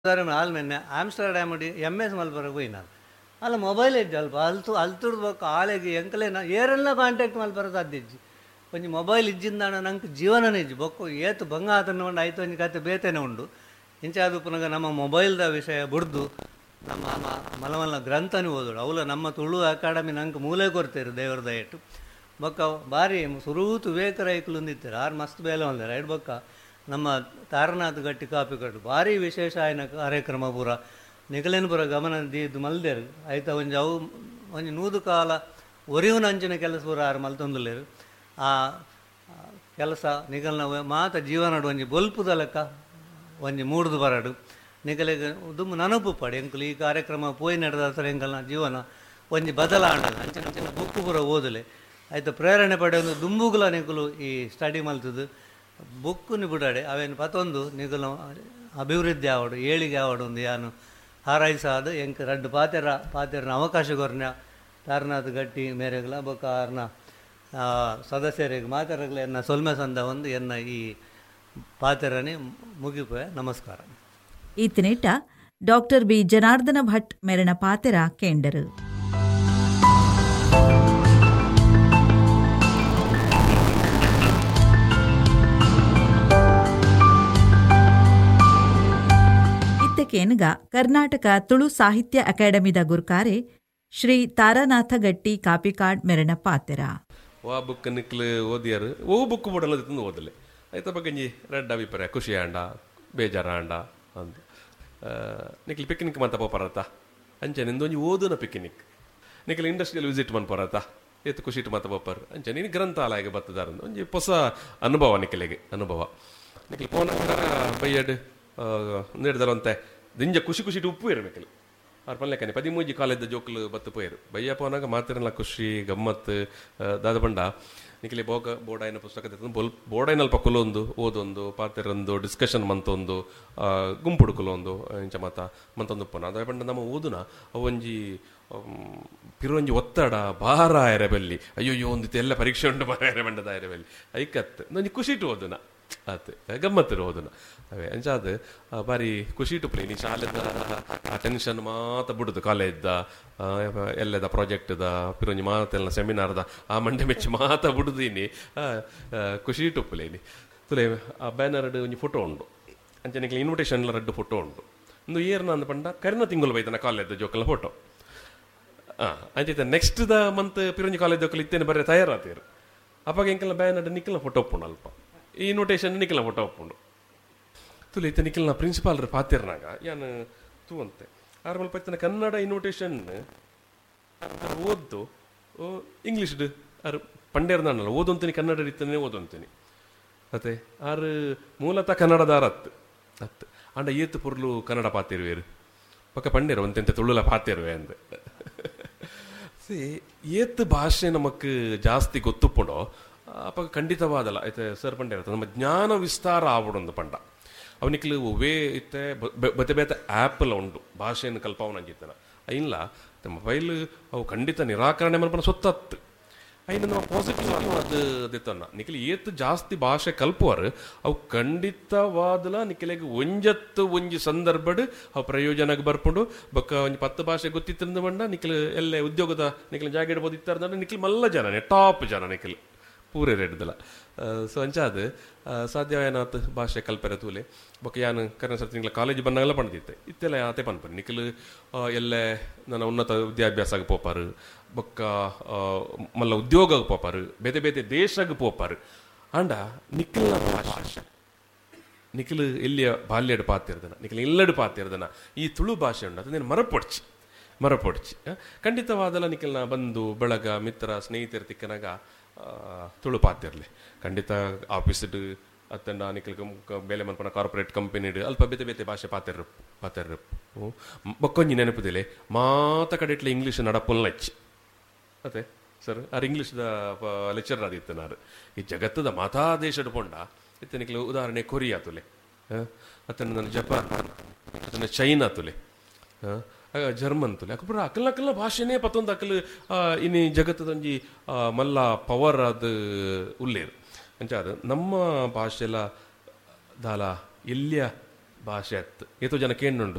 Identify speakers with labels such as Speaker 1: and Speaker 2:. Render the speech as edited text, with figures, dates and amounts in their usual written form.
Speaker 1: ಆಲ್ಮೆನ್ನೆ Amsterdam MS ಮಲ್ಪರೆಗೆ ಹೋಗಿ ನಾನು ಅಲ್ಲ ಮೊಬೈಲ್ ಇದ್ದೆ ಅಲ್ಪ ಅಲ್ತುಡ್ಬೇಕು ಆಳೆಗೆ ಎಂಕಲೇನ ಏರೆಲ್ಲ ಕಾಂಟ್ಯಾಕ್ಟ್ ಮಲ್ಪರದ ಅದ್ದಿಜ್ಜಿ ಒಂಜಿ ಮೊಬೈಲ್ ಇಜ್ಜಿಂದ ನಂಗೆ ಜೀವನನೇ ಇಜ್ಜಿ ಬೊಕ್ಕು ಏತು ಭಂಗ ಆತನ ಉಂಡು ಆಯ್ತು ಒಂಜಿ ಕತೆ ಬೇತೇನೆ ಉಂಡು ಇಂಚಾದು ಪುನಗ ನಮ್ಮ ಮೊಬೈಲ್ದ ವಿಷಯ ಬುಡ್ದು ನಮ್ಮ ಮಲಮಲ್ಲ ಗ್ರಂಥನೇ ಓದೋಡು ಅವಲ ನಮ್ಮ ತುಳು ಅಕಾಡೆಮಿ ನಂಗೆ ಮೂಲೆ ಕೊಡ್ತೇರು ದೇವ್ರ ದಯಟ್ಟು ಬೊಕ್ಕ ಭಾರಿ ಸುರೂತು ವಿವೇಕರೈಕಲು ನಿಂತಿರು ಆರು ಮಸ್ತ್ ಬೇಲೆ ಒಂದಾರೆ ಎರಡು ಬೊಕ್ಕ ನಮ್ಮ ತಾರನಾಥ್ ಗಟ್ಟಿ ಕಾಪಿ ಕಟ್ಟು ಭಾರಿ ವಿಶೇಷ ಆಯ್ನ ಕಾರ್ಯಕ್ರಮ ಪೂರ ನಿಗಲೇನು ಪೂರ ಗಮನ ದೀದು ಮಲ್ದೇರು ಆಯ್ತಾ ಒಂಜಿ ಅವು ಒಂಜಿ ನೂದು ಕಾಲ ಒರಿವಿನ ಅಂಚಿನ ಕೆಲಸ ಪೂರ ಆರು ಮಲ್ತೊಂದುಲ್ಲೇರು ಆ ಕೆಲಸ ನಿಗಲ್ನ ಮಾತ ಜೀವನಡು ಒಂಜಿ ಬೊಲ್ಪುದ ಲೆಕ್ಕ ಒಂಜಿ ಮೂಡ್ದು ಬರಡು ನಿಗಲಿಗೆ ದುಮ್ಮು ನನಪು ಪಡಿ ಎಂಕುಲು ಈ ಕಾರ್ಯಕ್ರಮ ಪೋಯಿ ನಡೆದ ಹತ್ರ ಎಂಕಲ್ನ ಜೀವನ ಒಂಜಿ ಬದಲಾವಣೆ ಅಂಚಿನ ಅಂಚಿನ ಬುಕ್ಕು ಪೂರ ಓದಲೆ ಆಯ್ತು ಪ್ರೇರಣೆ ಪಡೆಯೊಂದು ದುಂಬುಗುಲ ನಿಗುಲು ಈ ಸ್ಟಡಿ ಮಲ್ತದು ಬುಕ್ಕುನಿ ಬಿಡಾಡೆ ಅವೇನು ಪತ್ತೊಂದು ನಿಗುಲು ಅಭಿವೃದ್ಧಿ ಆವಡು ಏಳಿಗೆ ಆವಡು ಒಂದು ಯಾನು ಹಾರೈಸಾದ ಎಂಕ ರಡ್ಡು ಪಾತೆರನ ಅವಕಾಶ ಕೊರ್ನ ತಾರನಾಥ್ ಗಟ್ಟಿ ಮೇರೆಗ್ಲ ಬೊಕ್ಕ ಆರ್ನ ಸದಸ್ಯರಿಗೆ ಮಾತಾಡಗ್ಲ ಎನ್ನ ಸೊಲ್ಮೆ ಸಂದ ಒಂದು ಎನ್ನ ಈ ಪಾತೆರನೆ ಮುಗಿಪೆ ನಮಸ್ಕಾರ.
Speaker 2: ಈತನೇಟ ಡಾಕ್ಟರ್ ಬಿ ಜನಾರ್ದನ ಭಟ್ ಮೆರಣ ಪಾತೆರ ಕೇಂಡರು. ಇತ್ತಕೇನಗ ಕರ್ನಾಟಕ ತುಳು ಸಾಹಿತ್ಯ ಅಕಾಡೆಮಿದ ಗುರುಕಾರೆ ಶ್ರೀ ತಾರಾನಾಥ ಗಟ್ಟಿ ಕಾಪಿಕಾಡ್ ಮೆರಣ ಪಾತೆರ
Speaker 3: ವಾ ಬುಕ್ ನಿಕ್ಲು ಓದಿಯಾರು ಓ ಬುಕ್ ಬಿಡಲ್ಲ ಓದಲೆ ಆಯ್ತ ಬಗ್ಗೆ ರೆಡ್ ಅಭಿಪ್ರಾಯ ಖುಷಿ ಆಂಡ ಬೇಜಾರ ಆಂಡ ಅಂದು ನಿಕ್ಲು ಪಿಕ್ನಿಕ್ ಮಂತ ಪೋಪರತ್ತ ಅಂಚೆ ನಿಂದೊಂಜಿ ಓದುನ ಪಿಕ್ನಿಕ್ ನಿಕ್ಲು ಇಂಡಸ್ಟ್ರಿಯಲ್ ವಿಸಿಟ್ ಮನ್ಪರತ್ತ ಎತ್ತು ಖುಷಿ ಇಟ್ಟು ಮಾತ ಪೋಪರ್ ಅಂಚೆ ನೀನು ಗ್ರಂಥಾಲಯಗೆ ಬತ್ತದಾರ ಒಂಜಿ ಹೊಸ ಅನುಭವ ನಿಕ್ಲೆಗೆ ಅನುಭವ ನಿಕ್ಲು ಫೋನ್ ಬೈಯಡ್ ನೀಡ್ದಲ್ಲಂತೆ ದಿಂಜ ಖುಷಿ ಖುಷಿ ಉಪ್ಪು ಇರು ನಿಕ್ಲು ಅವ್ರ ಪಲ್ಲೆಕ್ಕನೆ 13 ಕಾಲೇಜ್ ಜೋಕ್ಲು ಬತ್ತು ಪೋಯರು ಬಯ್ಯ ಪೋನಾಗ ಮಾತಿರಲ್ಲ ಖುಷಿ ಗಮ್ಮತ್ ದಾದ ಬಂಡ ನಿಖಿಲಿ ಬೋಡಾಯಿನ ಪುಸ್ತಕ ಬೋಡಾಯಿನಲ್ಲಿ ಪಕ್ಕಲೊಂದು ಓದೊಂದು ಪಾತೆರೊಂದು ಡಿಸ್ಕಷನ್ ಮಂತೊಂದು ಗುಂಪುಡುಕಲೊಂದು ಇಂಚ ಮಂತೊಂದು ಪೋನ ಅದ ಬಂಡ ನಮ್ಮ ಓದುನ ಅವೊಂಜಿ ಪಿರೊಂಜಿ ಒತ್ತಡ ಭಾರ ಎರೆಬೆಲ್ಲಿ ಅಯ್ಯೋ ಒಂದಿತ್ತು ಎಲ್ಲ ಪರೀಕ್ಷೆ ಉಂಟು ಭಾರ ಎರೆಬಂಡದ ಎರೆಬೆಲ್ಲಿ ಐಕತ್ ಒಂಜಿ ಖುಷಿ ಇಟ್ಟು ಓದುನ ಆತು ಗಮ್ಮತ್ತಿರು ಓದುನ ಅವೇ ಅಂಚಾದ ಬಾರಿ ಖುಷಿ ಇಟ್ಟು ಪ್ಲೇ ನೀ ಶಾಲೆದ ಆ ಟೆನ್ಷನ್ ಮಾತ ಬಿಡುದು ಕಾಲೇಜ್ದ ಎಲ್ಲದ ಪ್ರಾಜೆಕ್ಟ್ದ ಪಿರೊಂಜಿ ಮಾತೆಲ್ಲ ಸೆಮಿನಾರ್ದ ಆ ಮಂಡೆ ಮೆಚ್ಚಿ ಮಾತ ಬಿಡುದೀನಿ ಖುಷಿ ಇಟ್ಟು ಪ್ಲೇನಿ ತುಲೆ ಆ ಬ್ಯಾನರ್ಡ್ ಒಂಜಿ ಫೋಟೋ ಉಂಡು ಅಂಚೆ ಇನ್ವಿಟೇಷನ್ ರಡ್ಡು ಫೋಟೋ ಉಂಡು ಒಂದು ಏರ್ನ ಅಂದ ಪಂಡ ಕರಿನ ತಿಂಗಳು ಬೈತನ ಕಾಲೇಜ್ದ ಜೋಕಲ್ಲ ಫೋಟೋ ಅಂಚೆ ನೆಕ್ಸ್ಟ್ ದ ಮಂತ್ ಪಿರೊಂಜಿ ಕಾಲೇಜ್ ಜೋಕಲ್ ಇತ್ತೇನೆ ಬರೀ ತಯಾರಾತೀರು ಅಪ್ಪಾಗ ಎಂಕಲ್ಲ ಬ್ಯಾನರ್ಡ್ ನಿಕ್ಕಲ ಫೋಟೋ ಒಪ್ಪುಂಡು ಅಲ್ಪ ಈ ಇನ್ವಿಟೇಷನ್ ನಿಕ್ಕಲ ಫೋಟೋ ಒಪ್ಪುಂಡು ತುಲೆ ಇತ್ತ ನಿಖಿಲ್ನ ಪ್ರಿನ್ಸಿಪಾಲ್ ಪಾತಿರ್ನಾಗ ಯಾನು ತೂ ಅಂತೆ ಆರು ಮಲ್ಪ ಇತ್ತನ ಕನ್ನಡ ಇನ್ವಿಟೇಷನ್ ಓದ್ದು ಇಂಗ್ಲೀಷ್ದು ಆರು ಪಂಡೇರ್ನಲ್ಲ ಓದೊಂತೀನಿ ಕನ್ನಡ ರೀತಿಯೇ ಓದೊಂತೀನಿ ಮತ್ತೆ ಆರು ಮೂಲತಃ ಕನ್ನಡದಾರ ಹತ್ತು ಅಂಡ ಏತು ಪುರ್ಲು ಕನ್ನಡ ಪಾತಿರುವೇರು ಪಕ್ಕ ಪಂಡೇರು ಒಂತೆಂತೆ ತುಳುಲ ಪಾತಿರುವೆ ಅಂದೆ ಏತ್ ಭಾಷೆ ನಮಕ್ ಜಾಸ್ತಿ ಗೊತ್ತುಪ್ಪುಂಡೋ ಅಪ್ಪ ಖಂಡಿತವಾದಲ್ಲ ಆಯ್ತು ಸರ್ ಪಂಡೇರ ನಮ್ಮ ಜ್ಞಾನ ವಿಸ್ತಾರ ಆವಡೊಂದು ಪಂಡ ಅವನಿಕ್ಲು ವೇ ಇತ್ತೆ ಬೇತೆ ಬೇತೆ ಆ್ಯಪಲ್ಲ ಉಂಡು ಭಾಷೆಯನ್ನು ಕಲ್ಪವನ ಅಂಜಿತ್ತನ ಇಲ್ಲ ಮೊಬೈಲ್ ಅವು ಖಂಡಿತ ನಿರಾಕರಣೆ ಮಲ್ಪನ ಸೊತ್ತತ್ತು ಐನ ನಮ್ಮ ಪಾಸಿಟಿವ್ ಅದು ದಿತ್ತನ್ನ ನಿಖಿಲ್ ಏತ್ ಜಾಸ್ತಿ ಭಾಷೆ ಕಲ್ಪುವರು ಅವು ಖಂಡಿತವಾದಲ ನಿಖಿಲಿಗೆ ಒಂಜಿ ಸಂದರ್ಭಡ್ ಅವು ಪ್ರಯೋಜನಕ್ಕೆ ಬರ್ಪುಂಡು ಬೊಕ್ಕ ಒಂಜಿ 10 ಭಾಷೆ ಗೊತ್ತಿತ್ತಂದ ಬಂಡ ನಿಖಿಲ್ ಎಲ್ಲೇ ಉದ್ಯೋಗದ ನಿಖಿಲ್ ಜಾಗ ಇಡ್ಬೋದು ಇತ್ತಾರ ನಿಖಿಲ್ ಮಲ್ಲ ಜನನೇ ಟಾಪ್ ಜನ ನಿಖಿಲ್ ಪೂರೇ ರೆಡ್ದಲ್ಲ ಸೊ ಅಂಚಾದ ಸಾಧ್ಯವಾಯನಾಥ ಭಾಷೆ ಕಲ್ಪೆರ ತೂಲೆ ಬೊಕ್ಕ ಯಾನು ಕರ್ನ ಸರ್ತಿ ನಿಂಗ್ಲ ಕಾಲೇಜ್ ಬಂದಾಗೆಲ್ಲ ಪಣ್ದಿತ್ತೆ ಇತ್ತೆಲ್ಲ ಆತೆ ಪನ್ಪರು ನಿಖಿಲ್ ಎಲ್ಲೇ ನನ್ನ ಉನ್ನತ ವಿದ್ಯಾಭ್ಯಾಸಕ್ಕೆ ಪೋಪಾರು ಬೊಕ್ಕ ಮಲ್ಲ ಉದ್ಯೋಗಕ್ಕೆ ಪೋಪಾರು ಬೇತೆ ಬೇತೆ ದೇಶಕ್ಕೆ ಪೋಪಾರು ಅಂಡ ನಿಖಿಲ್ನ ಭಾಷೆ ನಿಖಿಲ್ ಎಲ್ಲಿಯ ಬಾಲ್ಯಡ್ ಪಾತಿರ್ದನ ನಿಖಿಲ್ ಇಲ್ಲಡು ಪಾತಿರ್ದನ ಈ ತುಳು ಭಾಷೆ ಉಂಡು ಅದನ್ನೇನು ಮರಪೊಡ್ಚಿ ಖಂಡಿತವಾದಲ್ಲ ನಿಖಿಲ್ನ ಬಂಧು ಬಳಗ ಮಿತ್ರ ಸ್ನೇಹಿತರ ತಿಕ್ಕನಾಗ ತುಳು ಪಾತಿರ್ಲಿ ಖಂಡಿತ ಆಫೀಸ್ಡ್ ಅತ್ತಂಡ ನಿಖಿಲ್ ಬೇಲೆ ಮನ್ಪನ ಕಾರ್ಪೊರೇಟ್ ಕಂಪನಿಡ್ ಅಲ್ಪ ಬೇತೆ ಬೇತೆ ಭಾಷೆ ಪಾತಿರ್ರು ಬೊಕ್ಕೊಂಜಿ ನೆನಪುದಿಲೆ ಮಾತ ಕಡೆಟ್ಲೆ ಇಂಗ್ಲೀಷ್ ನಡಪುಲ್ನಚ್ಚಿ ಅತ್ತೆ ಸರ್ ಆರು ಇಂಗ್ಲೀಷ್ದ ಲೆಕ್ಚರ್ ಆದಿತ್ತು ನಾರು ಈ ಜಗತ್ತದ ಮಾತಾ ದೇಶದ ಪೊಂಡ ಇತ್ತ ನಿಖಿಲ್ ಉದಾಹರಣೆ ಕೊರಿಯಾ ತುಲೆ ಅತ್ತನ ನನ್ನ ಜಪಾನ್ ಅತ್ತನ ಚೈನಾ ತುಲೆ ಜರ್ಮನ್ ತುಲೆ ಅಕ್ಬರ ಅಕಲ್ನ ಭಾಷೆನೇ ಪತ್ತೊಂದು ಅಕಲ್ ಇನ್ನು ಜಗತ್ತದೊಂಜಿ ಮಲ್ಲ ಪವರ್ ಅದು ಉಲ್ಲೇರು ಅಂಚಾದ ನಮ್ಮ ಭಾಷೆಲ ದಾಲ ಇಲ್ಲಿಯ ಭಾಷೆ ಅತ್ತು ಏತೋ ಜನ ಕೇಂಡುಂಡು